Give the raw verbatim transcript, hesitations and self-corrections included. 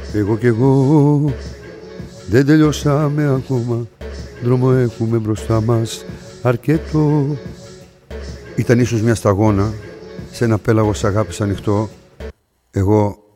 Εγώ κι εγώ δεν τελειώσαμε ακόμα. Δρόμο έχουμε μπροστά μας αρκετό. Ήταν ίσως μια σταγόνα σε ένα πέλαγος αγάπης ανοιχτό. Εγώ